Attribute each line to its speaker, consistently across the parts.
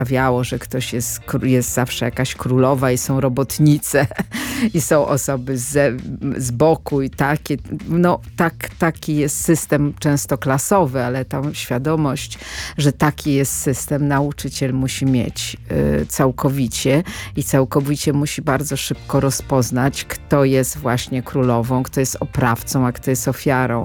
Speaker 1: sprawiało, że ktoś jest zawsze jakaś królowa i są robotnice i są osoby z boku i takie, taki jest system często klasowy, ale tą świadomość, że taki jest system, nauczyciel musi mieć całkowicie i całkowicie musi bardzo szybko rozpoznać, kto jest właśnie królową, kto jest oprawcą, a kto jest ofiarą.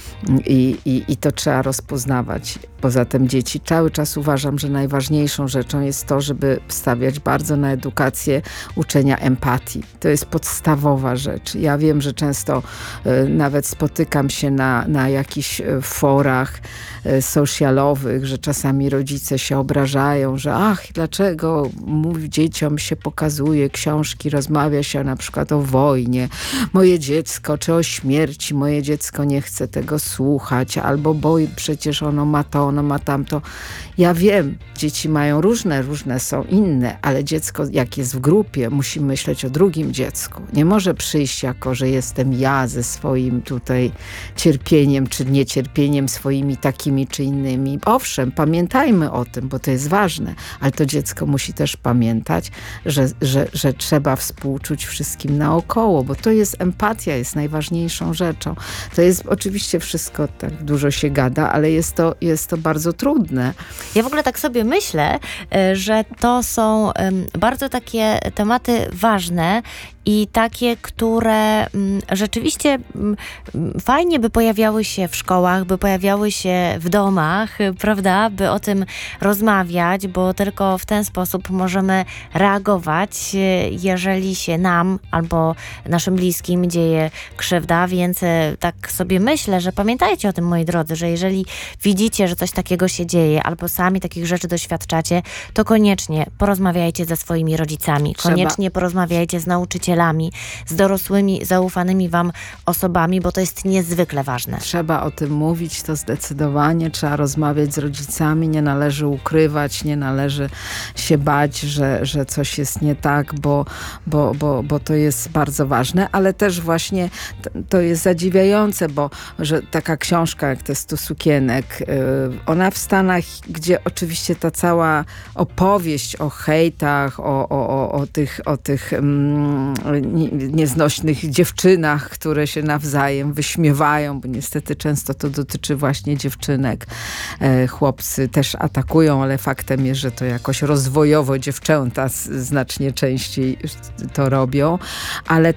Speaker 1: I to trzeba rozpoznawać. Poza tym dzieci cały czas uważam, że najważniejszą rzeczą jest to, żeby stawiać bardzo na edukację uczenia empatii. To jest podstawowa rzecz. Ja wiem, że często nawet spotykam się na jakichś forach socialowych, że czasami rodzice się obrażają, że dlaczego dzieciom się pokazuje książki, rozmawia się na przykład o wojnie, moje dziecko, czy o śmierci, moje dziecko nie chce tego słuchać, albo bo przecież ono ma to, ono ma tamto. Ja wiem, dzieci mają różne są inne, ale dziecko jak jest w grupie, musi myśleć o drugim dziecku. Nie może przyjść jako, że jestem ja ze swoim tutaj cierpieniem, czy niecierpieniem swoimi takimi czy innymi. Owszem, pamiętajmy o tym, bo to jest ważne, ale to dziecko musi też pamiętać, że trzeba współczuć wszystkim naokoło, bo to jest empatia, jest najważniejszą rzeczą. To jest oczywiście wszystko, tak dużo się gada, ale jest to bardzo trudne.
Speaker 2: Ja w ogóle tak sobie myślę, że to są bardzo takie tematy ważne i takie, które rzeczywiście fajnie by pojawiały się w szkołach, by pojawiały się w domach, prawda? By o tym rozmawiać, bo tylko w ten sposób możemy reagować, jeżeli się nam albo naszym bliskim dzieje krzywda, więc tak sobie myślę, że pamiętajcie o tym, moi drodzy, że jeżeli widzicie, że coś takiego się dzieje, albo sami takich rzeczy doświadczacie, to koniecznie porozmawiajcie ze swoimi rodzicami, koniecznie porozmawiajcie z nauczycielami, z dorosłymi, zaufanymi wam osobami, bo to jest niezwykle ważne.
Speaker 1: Trzeba o tym mówić, to zdecydowanie. Trzeba rozmawiać z rodzicami, nie należy ukrywać, nie należy się bać, że coś jest nie tak, bo to jest bardzo ważne, ale też właśnie to jest zadziwiające, bo że taka książka jak te 100 sukienek, ona w Stanach, gdzie oczywiście ta cała opowieść o hejtach, o tych nieznośnych dziewczynach, które się nawzajem wyśmiewają, bo niestety często to dotyczy właśnie dziewczynek. Chłopcy też atakują, ale faktem jest, że to jakoś rozwojowo dziewczęta znacznie częściej to robią. Ale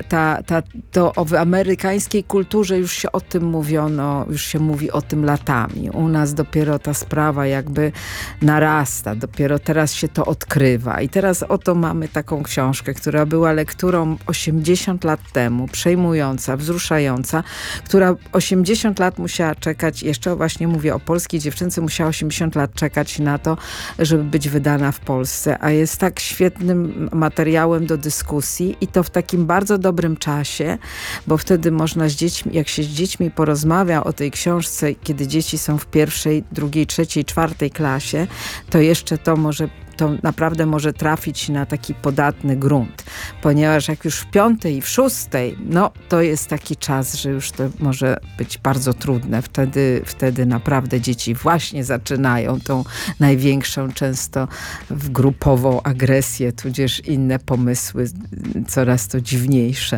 Speaker 1: to w amerykańskiej kulturze już się o tym mówiono, już się mówi o tym latami. U nas dopiero ta sprawa jakby narasta, dopiero teraz się to odkrywa. I teraz oto mamy taką książkę, która była lekturą 80 lat temu, przejmująca, wzruszająca, która 80 lat musiała czekać, jeszcze właśnie mówię o polskiej dziewczynce, musiała 80 lat czekać na to, żeby być wydana w Polsce, a jest tak świetnym materiałem do dyskusji i to w takim bardzo dobrym czasie, bo wtedy można z dziećmi, jak się z dziećmi porozmawia o tej książce, kiedy dzieci są w 1., 2., 3., 4. klasie, to jeszcze to naprawdę może trafić na taki podatny grunt, ponieważ jak już w 5. i w 6., to jest taki czas, że już to może być bardzo trudne. Wtedy naprawdę dzieci właśnie zaczynają tą największą, często grupową agresję, tudzież inne pomysły, coraz to dziwniejsze.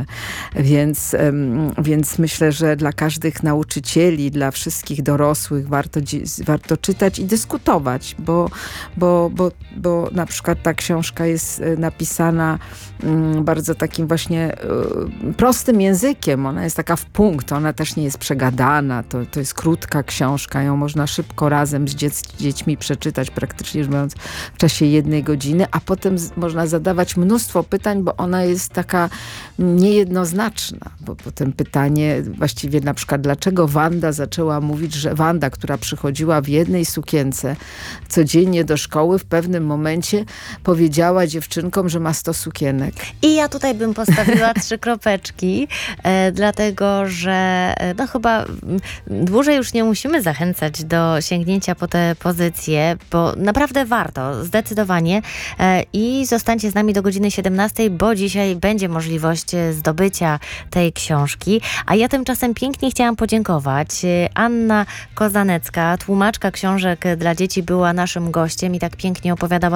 Speaker 1: Więc myślę, że dla każdych nauczycieli, dla wszystkich dorosłych warto czytać i dyskutować, bo na przykład ta książka jest napisana bardzo takim właśnie prostym językiem. Ona jest taka w punkt, ona też nie jest przegadana. To jest krótka książka, ją można szybko razem z dziećmi przeczytać, praktycznie rzecz biorąc w czasie 1 godziny, a potem można zadawać mnóstwo pytań, bo ona jest taka niejednoznaczna. Bo potem pytanie właściwie na przykład, dlaczego Wanda zaczęła mówić, że Wanda, która przychodziła w jednej sukience codziennie do szkoły, w pewnym momencie powiedziała dziewczynkom, że ma 100 sukienek.
Speaker 2: I ja tutaj bym postawiła 3 kropeczki, dlatego że no chyba dłużej już nie musimy zachęcać do sięgnięcia po te pozycje, bo naprawdę warto, zdecydowanie. I zostańcie z nami do godziny 17, bo dzisiaj będzie możliwość zdobycia tej książki. A ja tymczasem pięknie chciałam podziękować. Anna Kozanecka, tłumaczka książek dla dzieci, była naszym gościem i tak pięknie opowiadała